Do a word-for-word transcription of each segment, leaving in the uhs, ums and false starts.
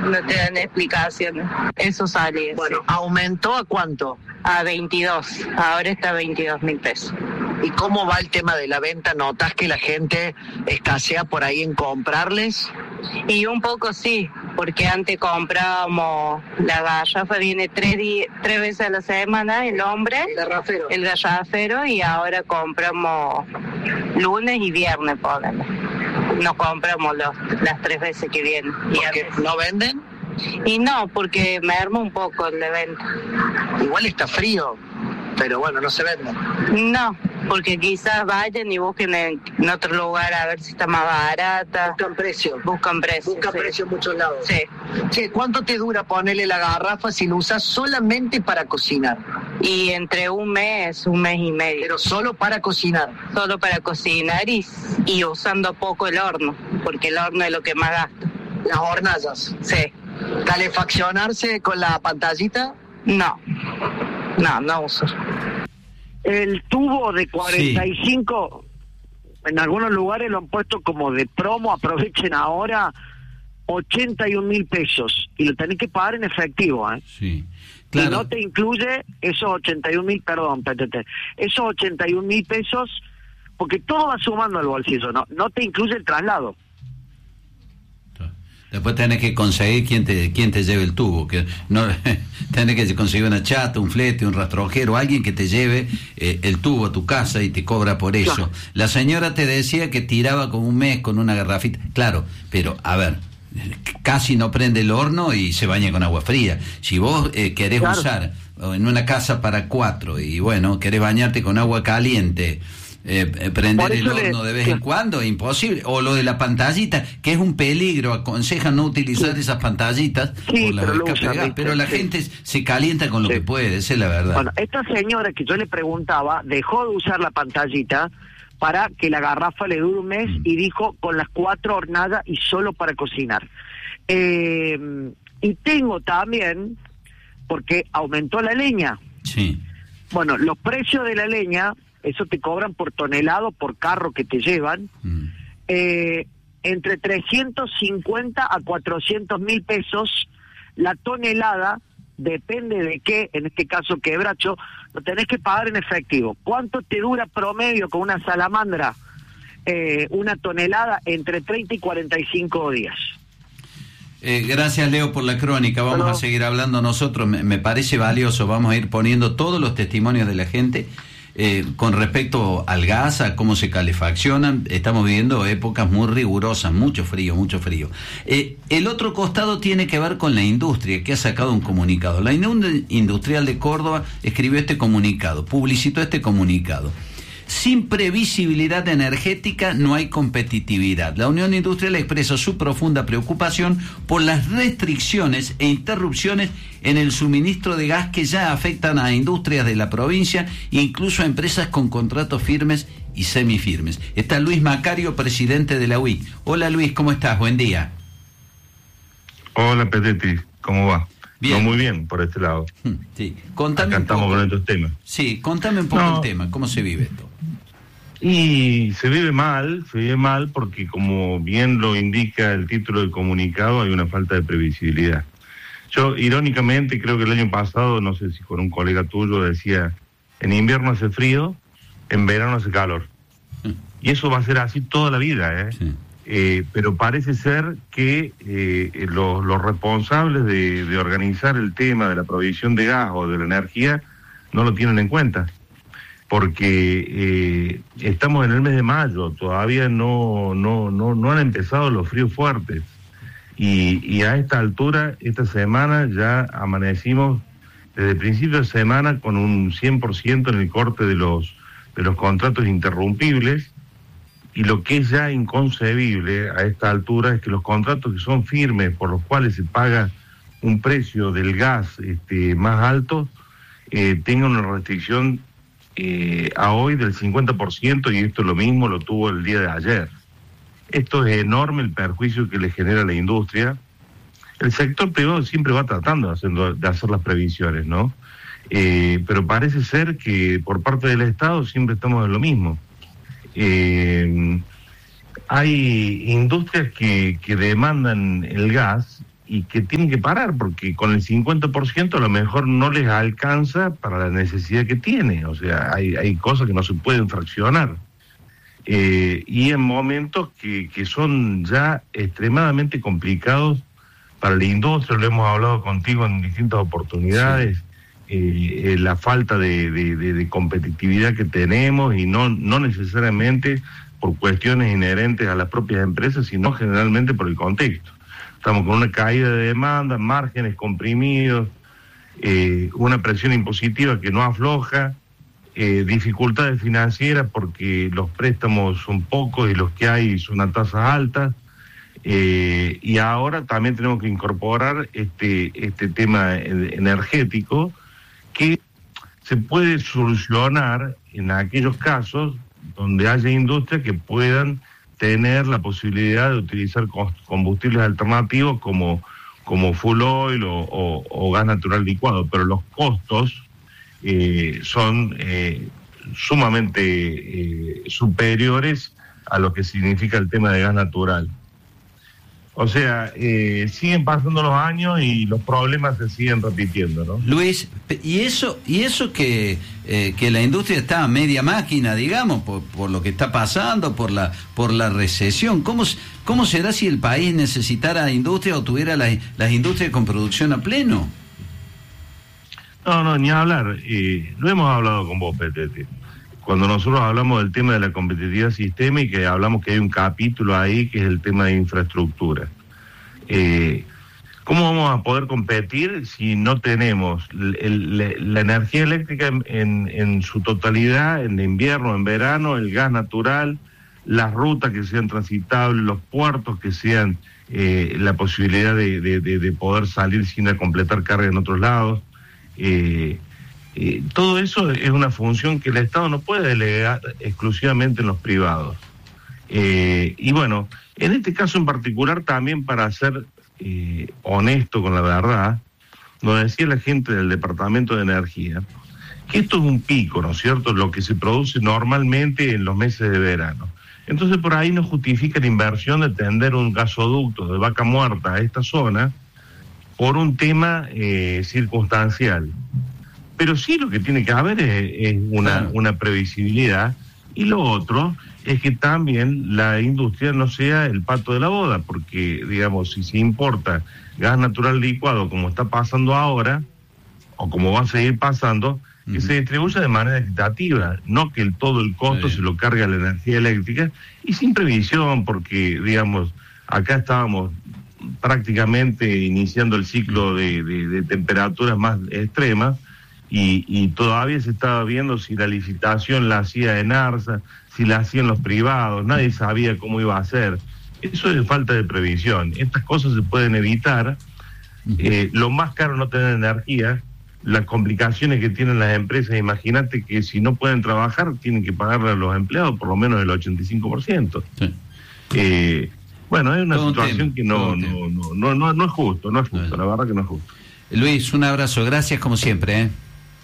no te dan explicaciones. Eso sale. Bueno, sí. ¿aumentó a cuánto? A veintidós, ahora está a veintidós mil pesos. ¿Y cómo va el tema de la venta? ¿Notas que la gente escasea por ahí en comprarles? Y un poco sí, porque antes comprábamos, la garrafa viene tres, di- tres veces a la semana, el hombre, El garrafero. el garrafero, y ahora compramos lunes y viernes, ponele. No compramos los, las tres veces que vienen. Y, ¿Porque antes- no venden? y no, porque me arma un poco el evento. Igual está frío, pero bueno, no se venden. No, porque quizás vayan y busquen en, en otro lugar a ver si está más barata. Buscan precio. Buscan precio. Buscan sí. precio en muchos lados. Sí. Che, ¿cuánto te dura ponerle la garrafa si lo usas solamente para cocinar? Y entre un mes, un mes y medio. Pero solo para cocinar. Solo para cocinar y, y usando poco el horno, porque el horno es lo que más gasto. Las hornallas. Sí. ¿Calefaccionarse con la pantallita? No, no, no uso. El tubo de cuarenta y cinco, sí. En algunos lugares lo han puesto como de promo, aprovechen ahora, ochenta y un mil pesos. Y lo tenés que pagar en efectivo, ¿eh? Sí. Claro. Y no te incluye esos ochenta y un mil, perdón, P T T, esos ochenta y un mil pesos, porque todo va sumando al bolsillo, ¿no? No te incluye el traslado. Después tenés que conseguir quién te quién te lleve el tubo, que no tenés que conseguir una chata, un flete, un rastrojero, alguien que te lleve eh, el tubo a tu casa y te cobra por eso. Claro. La señora te decía que tiraba como un mes con una garrafita, claro, pero a ver, casi no prende el horno y se baña con agua fría. Si vos eh, querés claro. usar en una casa para cuatro y bueno, querés bañarte con agua caliente, Eh, prender el horno le, de vez claro. en cuando, imposible. O lo de la pantallita, que es un peligro, aconsejan no utilizar sí. esas pantallitas sí, por la pero, usan, pero la sí. gente se calienta con lo sí. que puede, esa es la verdad. Bueno, esta señora que yo le preguntaba dejó de usar la pantallita para que la garrafa le dure un mes mm. y dijo con las cuatro hornadas y solo para cocinar. Eh, y tengo también, porque aumentó la leña. Sí. Bueno, los precios de la leña, eso te cobran por tonelado, por carro que te llevan, mm. eh, entre trescientos cincuenta a cuatrocientos mil pesos la tonelada, depende de qué, en este caso quebracho, lo tenés que pagar en efectivo. ¿Cuánto te dura promedio con una salamandra? Eh, una tonelada entre treinta y cuarenta y cinco días. Eh, gracias, Leo, por la crónica. Vamos Hello. a seguir hablando nosotros, me, me parece valioso, vamos a ir poniendo todos los testimonios de la gente. Eh, con respecto al gas, a cómo se calefaccionan, estamos viviendo épocas muy rigurosas, mucho frío, mucho frío. Eh, el otro costado tiene que ver con la industria, que ha sacado un comunicado. La Unión Industrial de Córdoba escribió este comunicado, publicitó este comunicado. Sin previsibilidad energética no hay competitividad. La Unión Industrial expresa su profunda preocupación por las restricciones e interrupciones en el suministro de gas que ya afectan a industrias de la provincia e incluso a empresas con contratos firmes y semifirmes. Está Luis Macario, presidente de la U I. Hola Luis, ¿cómo estás? Buen día. Hola Petetti, ¿cómo va? Bien. No, muy bien por este lado. Sí, contame Acá un estamos poco. con estos temas. Sí, contame un poco no. el tema, ¿cómo se vive esto? Y se vive mal, se vive mal porque como bien lo indica el título del comunicado, hay una falta de previsibilidad. Yo irónicamente creo que el año pasado, no sé si con un colega tuyo decía, en invierno hace frío, en verano hace calor. Sí. Y eso va a ser así toda la vida, ¿eh? Sí. Eh, pero parece ser que eh, los, los responsables de, de organizar el tema de la provisión de gas o de la energía no lo tienen en cuenta, porque eh, estamos en el mes de mayo, todavía no no no no han empezado los fríos fuertes, y, y a esta altura, esta semana ya amanecimos desde el principio de semana con un cien por ciento en el corte de los de los contratos interrumpibles. Y lo que es ya inconcebible a esta altura es que los contratos que son firmes, por los cuales se paga un precio del gas este, más alto, eh, tengan una restricción eh, a hoy del cincuenta por ciento, y esto lo mismo lo tuvo el día de ayer. Esto es enorme el perjuicio que le genera a la industria. El sector privado siempre va tratando de hacer, de hacer las previsiones, ¿no? Eh, pero parece ser que por parte del Estado siempre estamos en lo mismo. Eh, hay industrias que, que demandan el gas y que tienen que parar, porque con el cincuenta por ciento a lo mejor no les alcanza para la necesidad que tiene. O sea, hay, hay cosas que no se pueden fraccionar. Eh, y en momentos que, que son ya extremadamente complicados para la industria, lo hemos hablado contigo en distintas oportunidades, sí. eh, eh, la falta de, de, de, de competitividad que tenemos, y no, no necesariamente por cuestiones inherentes a las propias empresas, sino generalmente por el contexto. Estamos con una caída de demanda, márgenes comprimidos, eh, una presión impositiva que no afloja, eh, dificultades financieras porque los préstamos son pocos y los que hay son a tasas altas, eh, y ahora también tenemos que incorporar este, este tema energético que se puede solucionar en aquellos casos donde haya industrias que puedan tener la posibilidad de utilizar combustibles alternativos como, como fuel oil o, o, o gas natural licuado, pero los costos eh, son eh, sumamente eh, superiores a lo que significa el tema de gas natural. O sea, eh, siguen pasando los años y los problemas se siguen repitiendo, ¿no? Luis, y eso y eso que eh, que la industria está a media máquina, digamos, por, por lo que está pasando, por la por la recesión. ¿Cómo cómo será si el país necesitara industria o tuviera las, las industrias con producción a pleno? No, no, ni hablar. Eh, lo hemos hablado con vos, Petete. Cuando nosotros hablamos del tema de la competitividad sistémica, y hablamos que hay un capítulo ahí que es el tema de infraestructura. Eh, ¿Cómo vamos a poder competir si no tenemos el, el, la energía eléctrica en, en, en su totalidad, en invierno, en verano, el gas natural, las rutas que sean transitables, los puertos que sean eh, la posibilidad de, de, de, de poder salir sin completar carga en otros lados? Eh, Eh, todo eso es una función que el Estado no puede delegar exclusivamente en los privados. Eh, y bueno, en este caso en particular también, para ser eh, honesto con la verdad, nos decía la gente del Departamento de Energía que esto es un pico, ¿no es cierto?, lo que se produce normalmente en los meses de verano. Entonces por ahí no justifica la inversión de tender un gasoducto de Vaca Muerta a esta zona por un tema eh, circunstancial. Pero sí lo que tiene que haber es, es una, una previsibilidad, y lo otro es que también la industria no sea el pato de la boda, porque, digamos, si se importa gas natural licuado como está pasando ahora, o como va a seguir pasando, uh-huh. que se distribuya de manera equitativa, no que el, todo el costo sí. se lo cargue a la energía eléctrica, y sin previsión, porque, digamos, acá estábamos prácticamente iniciando el ciclo de, de, de temperaturas más extremas, Y, y todavía se estaba viendo si la licitación la hacía ENARSA, si la hacían los privados, nadie sabía cómo iba a ser. Eso es falta de previsión. Estas cosas se pueden evitar. Eh, lo más caro no tener energía, las complicaciones que tienen las empresas. Imagínate que si no pueden trabajar, tienen que pagarle a los empleados por lo menos el ochenta y cinco por ciento. Sí. Eh, bueno, es una todo situación que no no, no, no, no, no es justo, no es justo, no, la verdad que no es justo. Luis, un abrazo, gracias como siempre, ¿eh?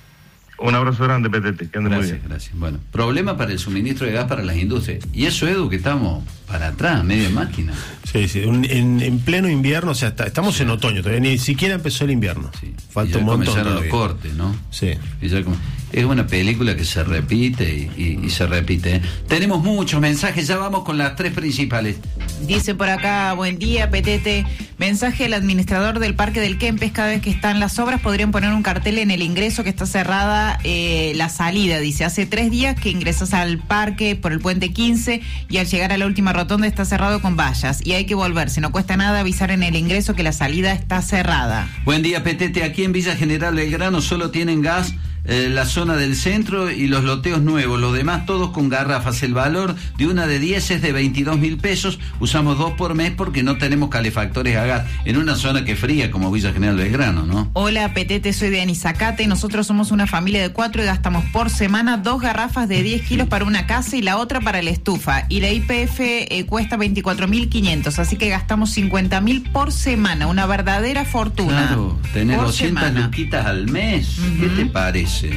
Un abrazo grande, P T T, que ande muy bien. Gracias, bueno. Problema para el suministro de gas para las industrias. Y eso, Edu, que estamos para atrás, media máquina. Sí, sí, un, en, en pleno invierno, o sea, está, estamos sí. en otoño, todavía ni siquiera empezó el invierno. Sí. Falta un montón comenzaron todavía. Los cortes, ¿no? Sí. Y ya como... Es una película que se repite y, y, y se repite. ¿eh? Tenemos muchos mensajes, ya vamos con las tres principales. Dice por acá, buen día, Petete. Mensaje al administrador del Parque del Kempes: cada vez que están las obras podrían poner un cartel en el ingreso que está cerrada eh, la salida. Dice, hace tres días que ingresas al parque por el puente quince y al llegar a la última rotonda está cerrado con vallas y hay que volverse. No cuesta nada avisar en el ingreso que la salida está cerrada. Buen día, Petete. Aquí en Villa General Belgrano solo tienen gas Eh, la zona del centro y los loteos nuevos, los demás todos con garrafas. El valor de una de diez es de veintidós mil pesos, usamos dos por mes porque no tenemos calefactores a gas en una zona que es fría como Villa General Belgrano, ¿no? Hola, Petete, soy de Anizacate, nosotros somos una familia de cuatro y gastamos por semana dos garrafas de diez kilos para una casa y la otra para la estufa, y la I P F eh, cuesta veinticuatro mil quinientos, así que gastamos cincuenta mil por semana, una verdadera fortuna. Claro, tener doscientas luquitas al mes, uh-huh. ¿Qué te parece?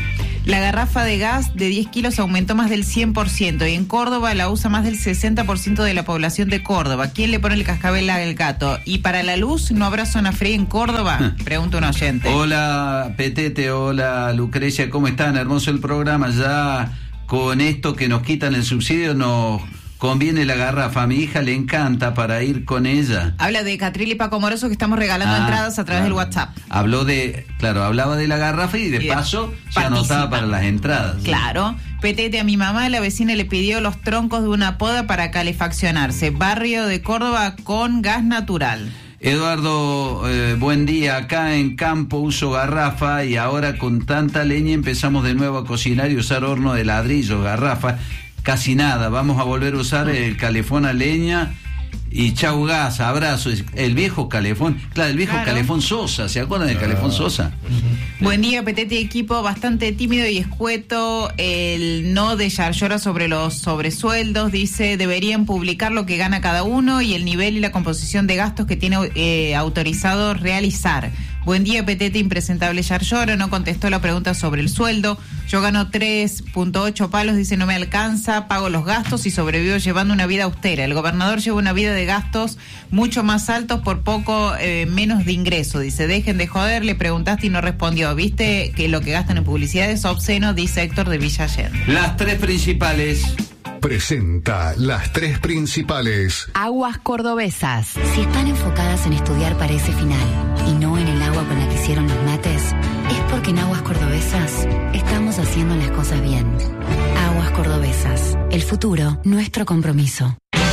La garrafa de gas de diez kilos aumentó más del cien por ciento y en Córdoba la usa más del sesenta por ciento de la población de Córdoba. ¿Quién le pone el cascabel al gato? ¿Y para la luz no habrá zona fría en Córdoba? Pregunta un oyente. Hola, Petete, hola, Lucrecia, ¿cómo están? Hermoso el programa. Ya con esto que nos quitan el subsidio nos conviene la garrafa. A mi hija le encanta para ir con ella. Habla de Catril y Paco Moroso, que estamos regalando ah, entradas a través claro. del WhatsApp. Habló de, claro, hablaba de la garrafa y de y paso se anotaba para las entradas. Claro. Petete, a mi mamá la vecina le pidió los troncos de una poda para calefaccionarse. Barrio de Córdoba con gas natural. Eduardo, eh, buen día. Acá en campo uso garrafa y ahora con tanta leña empezamos de nuevo a cocinar y usar horno de ladrillo, garrafa. Casi nada, vamos a volver a usar el calefón a leña y chau gas, abrazo, el viejo calefón, claro, el viejo claro. calefón Sosa, ¿se acuerdan del calefón Sosa? Uh-huh. Buen día, Petete, equipo bastante tímido y escueto, el no de Yarlora sobre los sobresueldos, dice, deberían publicar lo que gana cada uno y el nivel y la composición de gastos que tiene eh, autorizado realizar. Buen día, Petete, impresentable Yarlora, no contestó la pregunta sobre el sueldo. Yo gano tres punto ocho palos, dice, no me alcanza, pago los gastos y sobrevivo llevando una vida austera. El gobernador lleva una vida de gastos mucho más altos por poco eh, menos de ingreso, dice, dejen de joder, le preguntaste y no respondió. ¿Viste que lo que gastan en publicidad es obsceno? Dice Héctor de Villa Allende. Las tres principales. Presenta las tres principales. Aguas cordobesas. Si están enfocadas en estudiar para ese final y no en el agua con la que hicieron los mates, es porque en Aguas Cordobesas estamos haciendo las cosas bien. Aguas Cordobesas. El futuro, nuestro compromiso.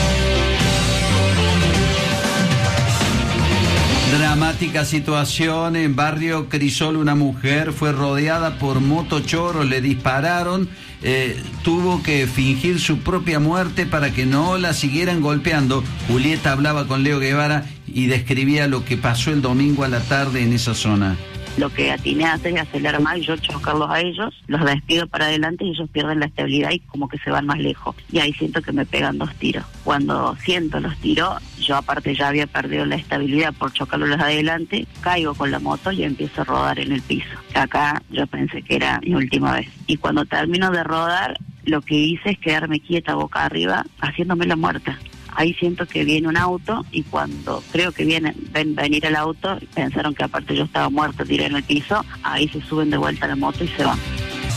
Dramática situación en barrio Crisol. Una mujer fue rodeada por motochoros, le dispararon, eh, tuvo que fingir su propia muerte para que no la siguieran golpeando. Julieta hablaba con Leo Guevara y describía lo que pasó el domingo a la tarde en esa zona. Lo que atiné a hacer es acelerar más y yo chocarlos a ellos, los despido para adelante y ellos pierden la estabilidad y como que se van más lejos. Y ahí siento que me pegan dos tiros. Cuando siento los tiros, yo aparte ya había perdido la estabilidad por chocarlos adelante, caigo con la moto y empiezo a rodar en el piso. Acá yo pensé que era mi última vez. Y cuando termino de rodar, lo que hice es quedarme quieta boca arriba, haciéndome la muerta. Ahí siento que viene un auto y cuando creo que viene, ven venir el auto, pensaron que aparte yo estaba muerto, tiré en el piso, ahí se suben de vuelta a la moto y se van.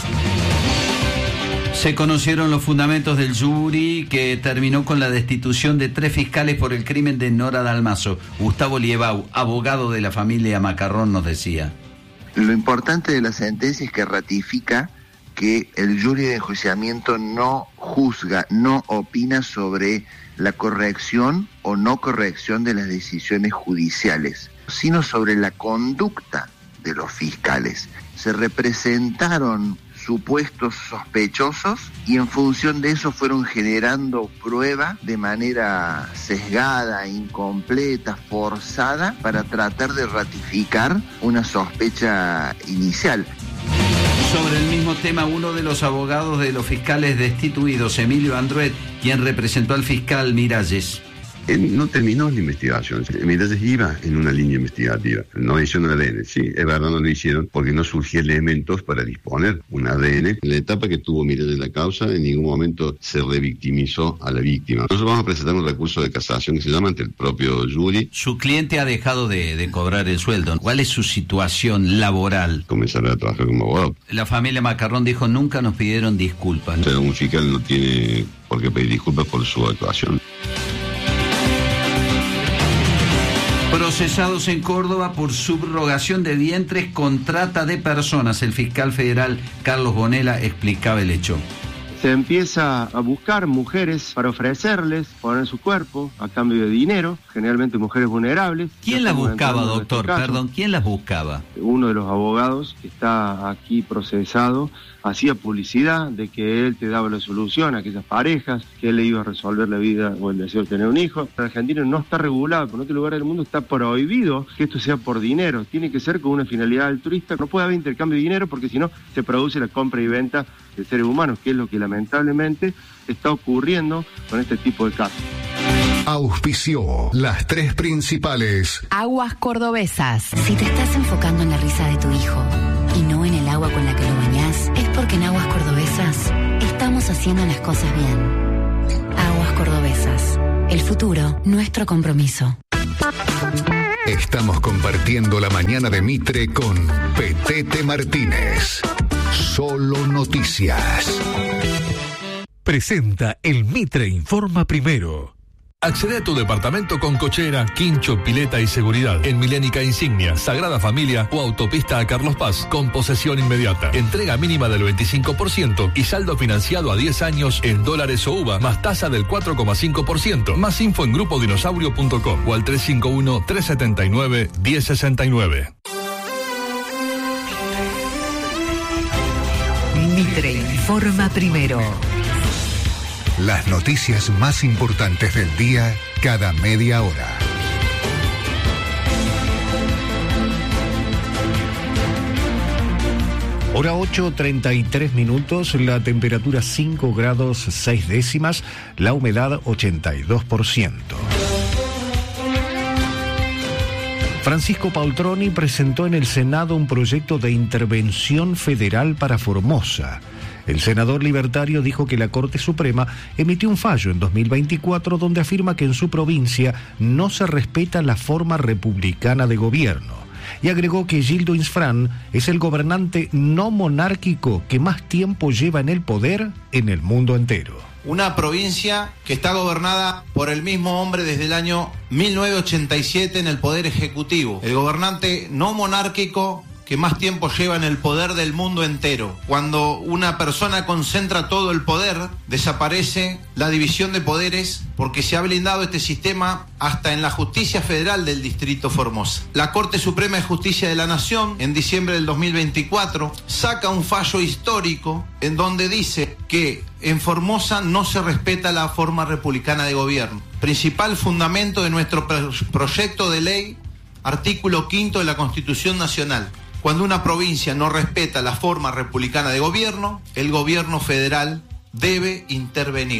Se conocieron los fundamentos del jury que terminó con la destitución de tres fiscales por el crimen de Nora Dalmazo. Gustavo Liebau, abogado de la familia Macarrón, nos decía. Lo importante de la sentencia es que ratifica que el jury de enjuiciamiento no juzga, no opina sobre la corrección o no corrección de las decisiones judiciales, sino sobre la conducta de los fiscales. Se representaron supuestos sospechosos y en función de eso fueron generando prueba de manera sesgada, incompleta, forzada, para tratar de ratificar una sospecha inicial. Sobre el mismo tema, uno de los abogados de los fiscales destituidos, Emilio Andruet, quien representó al fiscal Miralles. No terminó la investigación. Miralles iba en una línea investigativa. No hicieron el A D N. Sí, es verdad, no lo hicieron porque no surgían elementos para disponer un A D N. En la etapa que tuvo Miralles en la causa, en ningún momento se revictimizó a la víctima. Nosotros vamos a presentar un recurso de casación que se llama ante el propio jury. Su cliente ha dejado de, de cobrar el sueldo. ¿Cuál es su situación laboral? Comenzar a trabajar como abogado. La familia Macarrón dijo, nunca nos pidieron disculpas. O sea, un fiscal no tiene por qué pedir disculpas por su actuación. Procesados en Córdoba por subrogación de vientres con trata de personas. El fiscal federal Carlos Bonella explicaba el hecho. Se empieza a buscar mujeres para ofrecerles poner su cuerpo a cambio de dinero, generalmente mujeres vulnerables. ¿Quién las buscaba, doctor? Perdón, ¿quién las buscaba? Uno de los abogados que está aquí procesado hacía publicidad de que él te daba la solución a aquellas parejas, que él le iba a resolver la vida o el deseo de tener un hijo. En Argentina no está regulado, en otro lugar del mundo está prohibido que esto sea por dinero. Tiene que ser con una finalidad altruista. No puede haber intercambio de dinero porque si no se produce la compra y venta de seres humanos, que es lo que lamentablemente está ocurriendo con este tipo de casos. Auspició las tres principales. Aguas Cordobesas. Si te estás enfocando en la risa de tu hijo y no en el agua con la que lo bañás, es porque en Aguas Cordobesas estamos haciendo las cosas bien. Aguas Cordobesas. El futuro, nuestro compromiso. Estamos compartiendo la mañana de Mitre con Petete Martínez. Solo noticias. Presenta el Mitre Informa Primero. Accede a tu departamento con cochera, quincho, pileta y seguridad en Milénica Insignia, Sagrada Familia o Autopista a Carlos Paz con posesión inmediata. Entrega mínima del veinticinco por ciento y saldo financiado a diez años en dólares o U V A más tasa del cuatro coma cinco por ciento. Más info en grupo dinosaurio punto com o al tres cinco uno, tres siete nueve, uno cero seis nueve. Mitre Informa Primero. Las noticias más importantes del día cada media hora. Hora ocho, treinta y tres minutos, la temperatura cinco grados seis décimas, la humedad ochenta y dos por ciento. Francisco Paltroni presentó en el Senado un proyecto de intervención federal para Formosa. El senador libertario dijo que la Corte Suprema emitió un fallo en dos mil veinticuatro donde afirma que en su provincia no se respeta la forma republicana de gobierno. Y agregó que Gildo Insfrán es el gobernante no monárquico que más tiempo lleva en el poder en el mundo entero. Una provincia que está gobernada por el mismo hombre desde el año mil novecientos ochenta y siete en el poder ejecutivo. El gobernante no monárquico que más tiempo lleva en el poder del mundo entero. Cuando una persona concentra todo el poder, desaparece la división de poderes porque se ha blindado este sistema hasta en la justicia federal del Distrito Formosa. La Corte Suprema de Justicia de la Nación, en diciembre del dos mil veinticuatro, saca un fallo histórico en donde dice que en Formosa no se respeta la forma republicana de gobierno. Principal fundamento de nuestro pro- proyecto de ley, artículo quinto de la Constitución Nacional. Cuando una provincia no respeta la forma republicana de gobierno, el gobierno federal debe intervenir.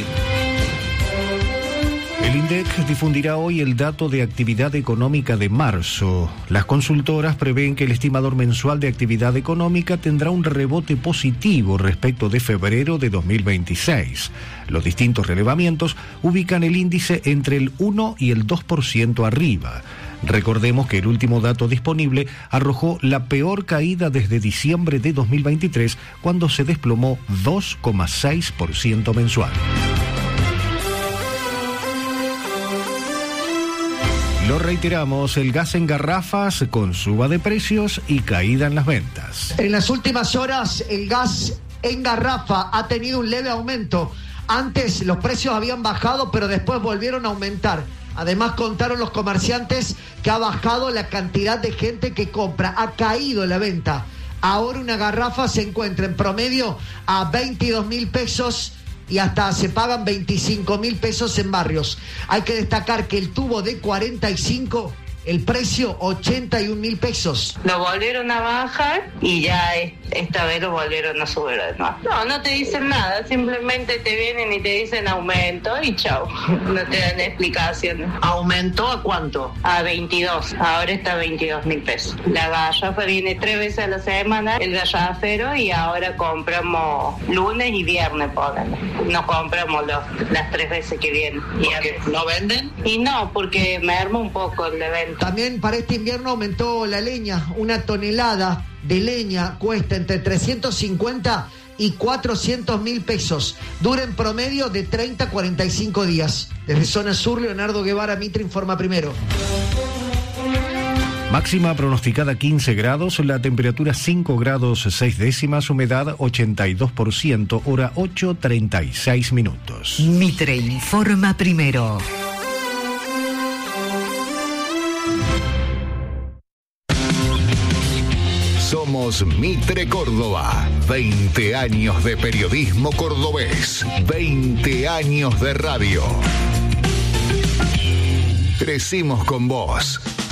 El INDEC difundirá hoy el dato de actividad económica de marzo. Las consultoras prevén que el estimador mensual de actividad económica tendrá un rebote positivo respecto de febrero de dos mil veintiséis. Los distintos relevamientos ubican el índice entre el uno y el dos por ciento arriba. Recordemos que el último dato disponible arrojó la peor caída desde diciembre de dos mil veintitrés, cuando se desplomó dos coma seis por ciento mensual. Lo reiteramos, el gas en garrafas con suba de precios y caída en las ventas. En las últimas horas el gas en garrafa ha tenido un leve aumento. Antes los precios habían bajado, pero después volvieron a aumentar. Además contaron los comerciantes que ha bajado la cantidad de gente que compra, ha caído la venta. Ahora una garrafa se encuentra en promedio a veintidós mil pesos y hasta se pagan veinticinco mil pesos en barrios. Hay que destacar que el tubo de cuarenta y cinco, el precio ochenta y un mil pesos. Lo volvieron a bajar y ya esta vez lo volvieron a subir de nuevo. No, no te dicen nada, simplemente te vienen y te dicen aumento y chau. No te dan explicaciones. ¿Aumentó a cuánto? A veintidós, ahora está a veintidós mil pesos. La garrafa viene tres veces a la semana, el garrafero, y ahora compramos lunes y viernes, ponele. No compramos los, las tres veces que vienen. ¿Porque no venden? Y no, porque me arma un poco el evento. También para este invierno aumentó la leña. Una tonelada de leña cuesta entre trescientos cincuenta y cuatrocientos mil pesos. Dura en promedio de treinta a cuarenta y cinco días. Desde Zona Sur, Leonardo Guevara, Mitre Informa Primero. Máxima pronosticada quince grados, la temperatura cinco grados seis décimas, humedad ochenta y dos por ciento, hora ocho, treinta y seis minutos. Mitre Informa Primero. Somos Mitre Córdoba. veinte años de periodismo cordobés. veinte años de radio. Crecimos con vos.